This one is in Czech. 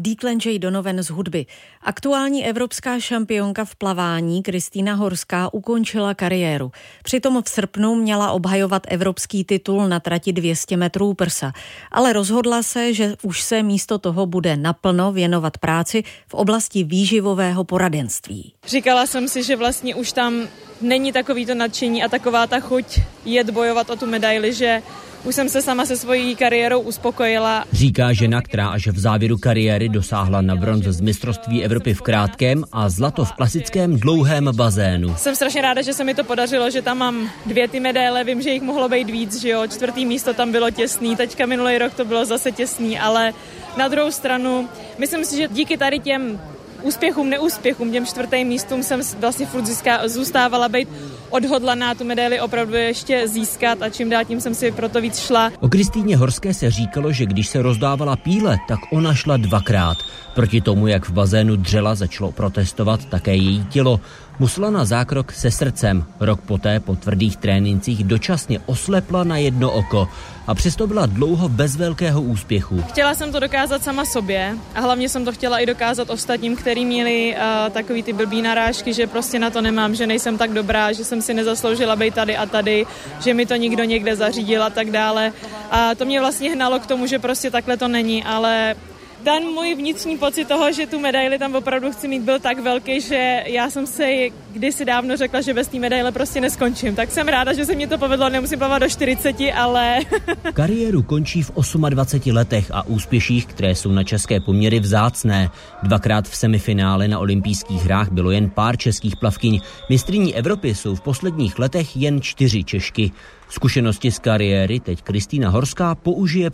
Declan J. Donovan z hudby. Aktuální evropská šampionka v plavání Kristýna Horská ukončila kariéru. Přitom v srpnu měla obhajovat evropský titul na trati 200 metrů prsa. Ale rozhodla se, že už se místo toho bude naplno věnovat práci v oblasti výživového poradenství. Říkala jsem si, že vlastně už tam není takový to nadšení a taková ta chuť jet bojovat o tu medaili, že už jsem se sama se svojí kariérou uspokojila. Říká žena, která až v závěru kariéry dosáhla na bronz z mistrovství Evropy v krátkém a zlato v klasickém dlouhém bazénu. Jsem strašně ráda, že se mi to podařilo, že tam mám 2 ty medaile, vím, že jich mohlo být víc, že jo, 4. místo tam bylo těsný, teďka minulý rok to bylo zase těsný, ale na druhou stranu, myslím si, že díky tady těm úspěchům, neúspěchům, těm 4. místům jsem vlastně furt zůstávala být odhodlaná tu medaili opravdu ještě získat a čím dál tím jsem si proto víc šla. O Kristýně Horské se říkalo, že když se rozdávala píle, tak ona šla 2krát. Proti tomu, jak v bazénu dřela, začalo protestovat také její tělo. Musela na zákrok se srdcem. Rok poté po tvrdých trénincích dočasně oslepla na jedno oko a přesto byla dlouho bez velkého úspěchu. Chtěla jsem to dokázat sama sobě a hlavně jsem to chtěla i dokázat ostatním, kteří měli takový ty blbý narážky, že prostě na to nemám, že nejsem tak dobrá, že jsem si nezasloužila být tady a tady, že mi to někdo někde zařídil a tak dále. A to mě vlastně hnalo k tomu, že prostě takhle to není, ale ten můj vnitřní pocit toho, že tu medaili tam opravdu chci mít, byl tak velký, že já jsem si kdysi dávno řekla, že bez té medaile prostě neskončím. Tak jsem ráda, že se mě to povedlo, nemusím plavat do 40, ale... Kariéru končí v 28 letech a úspěších, které jsou na české poměry vzácné. 2krát v semifinále na olympijských hrách bylo jen pár českých plavkyň. Mistryní Evropy jsou v posledních letech jen 4 Češky. Zkušenosti z kariéry teď Kristýna Horská použije